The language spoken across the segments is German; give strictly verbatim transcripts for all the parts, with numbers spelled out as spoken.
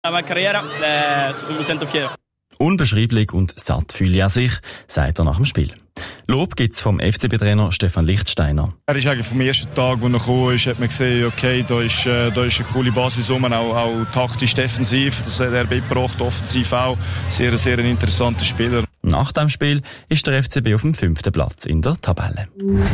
La carriera, eh, mi sento fiero. Unbeschreiblich und satt fühle er sich, sagt er nach dem Spiel. Lob gibt es vom F C B-Trainer Stefan Lichtsteiner. Er ist eigentlich vom ersten Tag, als er gekommen ist, hat man gesehen, okay, da ist, äh, da ist eine coole Basis rum, auch, auch taktisch defensiv. Das hat er beigebracht, offensiv auch. Sehr, sehr ein interessanter Spieler. Nach dem Spiel ist der F C B auf dem fünften Platz in der Tabelle.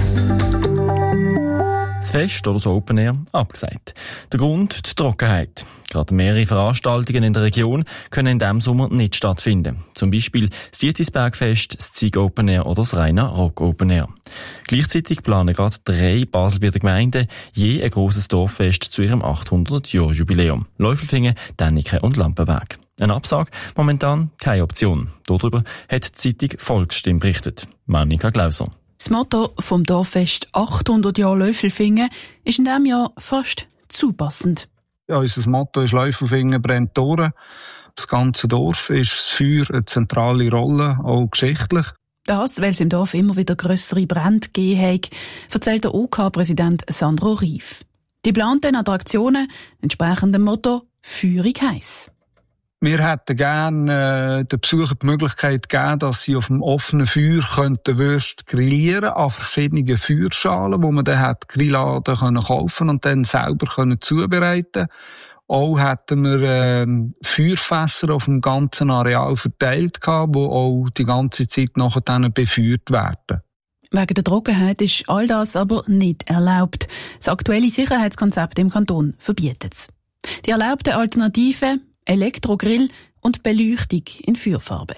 Das Fest oder das Open Air abgesagt. Der Grund die Trockenheit. Gerade mehrere Veranstaltungen in der Region können in diesem Sommer nicht stattfinden. Zum Beispiel das Dietlisbergfest, das Zig Open Air oder das Rainer Rock Open Air. Gleichzeitig planen gerade drei Baselbieter Gemeinden je ein grosses Dorffest zu ihrem achthundert-Jahr-Jubiläum. Läufelfingen, Däniken und Lampenberg. Eine Absage? Momentan keine Option. Darüber hat die Zeitung Volksstimme berichtet. Monika Glauser. Das Motto vom Dorffest achthundert Jahre Läufelfingen ist in diesem Jahr fast zu passend. Ja, unser Motto ist «Läufelfingen brennt durch». Das ganze Dorf ist das Feuer eine zentrale Rolle, auch geschichtlich. Das, weil es im Dorf immer wieder grössere Brände gegeben hat, erzählt der O K-Präsident Sandro Rief. Die geplanten Attraktionen entsprechen dem Motto «Feurig heiß». Wir hätten gerne äh, den Besuchern die Möglichkeit gegeben, dass sie auf dem offenen Feuer könnten Würste grillieren an verschiedenen Feuerschalen, wo man dann hat Grilladen können kaufen und dann selber können zubereiten. Auch hätten wir äh, Feuerfässer auf dem ganzen Areal verteilt gehabt, die auch die ganze Zeit nachher dann befeuert werden. Wegen der Trockenheit ist all das aber nicht erlaubt. Das aktuelle Sicherheitskonzept im Kanton verbietet es. Die erlaubten Alternativen Elektrogrill und Beleuchtung in Feuerfarbe.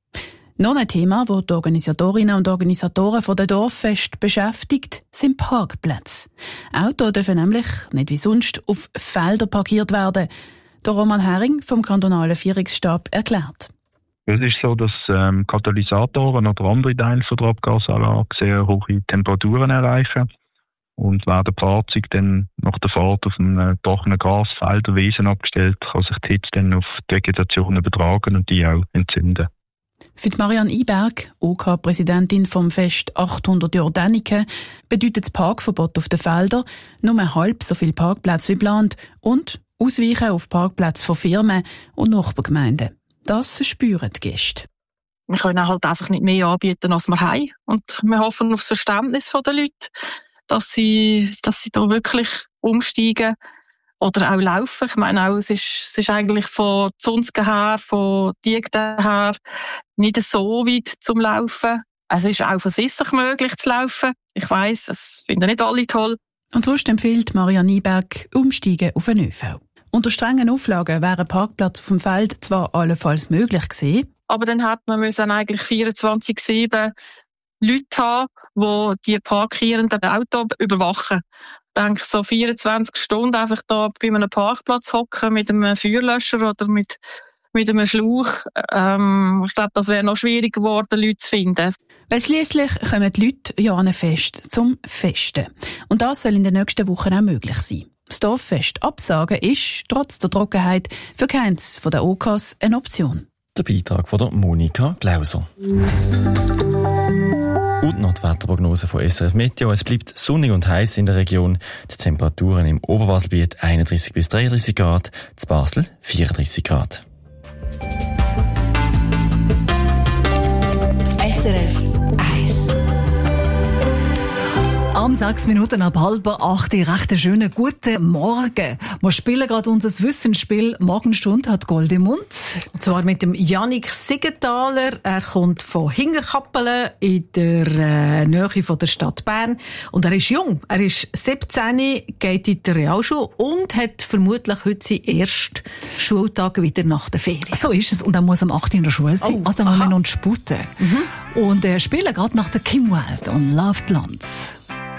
Noch ein Thema, das die Organisatorinnen und Organisatoren von der Dorffest beschäftigt, sind Parkplätze. Autos dürfen nämlich nicht wie sonst auf Feldern parkiert werden. Der Roman Hering vom kantonalen Vierungsstab erklärt. Es ist so, dass ähm, Katalysatoren oder andere Teile von der Abgasanlage sehr hohe Temperaturen erreichen. Und werden die Fahrzeuge dann nach der Fahrt auf einem trockenen Grasfeld oder Wiesen abgestellt, kann sich die Hitze dann auf die Vegetation übertragen und die auch entzünden. Für die Marianne Iberg, O K-Präsidentin vom Fest achthundert Jahre Däniken, bedeutet das Parkverbot auf den Feldern nur halb so viele Parkplätze wie geplant und Ausweichen auf Parkplätze von Firmen und Nachbargemeinden. Das spüren die Gäste. Wir können halt einfach nicht mehr anbieten, als wir haben. Und wir hoffen auf das Verständnis der Leute, dass sie, dass sie da wirklich umsteigen oder auch laufen. Ich meine auch, es ist, es ist eigentlich von Zunzgen her, von Diegden her nicht so weit zum Laufen. Es ist auch von sich möglich zu laufen. Ich weiss, das finden nicht alle toll. Und sonst empfiehlt Marianne Nieberg Umsteigen auf den ÖV. Unter strengen Auflagen wäre ein Parkplatz auf dem Feld zwar allenfalls möglich gewesen. Aber dann hat man müssen eigentlich vierundzwanzig sieben Leute haben, die die parkierenden Autos überwachen. Ich denke, so vierundzwanzig Stunden einfach da bei einem Parkplatz hocken mit einem Feuerlöscher oder mit, mit einem Schlauch. Ähm, ich glaube, das wäre noch schwierig geworden, Leute zu finden. Weil schliesslich kommen die Leute ja an ein Fest zum Festen. Und das soll in den nächsten Wochen auch möglich sein. Das Dorffest absagen ist, trotz der Trockenheit, für keins von den O Ks eine Option. Der Beitrag von der Monika Glauser. Und noch die Wetterprognose von S R F Meteo. Es bleibt sonnig und heiß in der Region. Die Temperaturen im Oberbaselbiet einunddreißig bis dreiunddreißig Grad, zu Basel vierunddreißig Grad. S R F eins. Am sechs Minuten ab halb acht, recht einen schönen guten Morgen. Wir spielen gerade unser Wissensspiel. Morgenstunde hat Gold im Mund. Und zwar mit dem Jannik Siegenthaler. Er kommt von Hingerkappelen in der äh, Nähe von der Stadt Bern. Und er ist jung. Er ist siebzehn, geht in die Realschule und hat vermutlich heute seinen ersten Schultag wieder nach der Ferien. So ist es. Und er muss am acht in der Schule sein. Oh, also wir müssen uns sputen. Mhm. Und äh, spielen gerade nach der Kim Wilde und Love Blondes.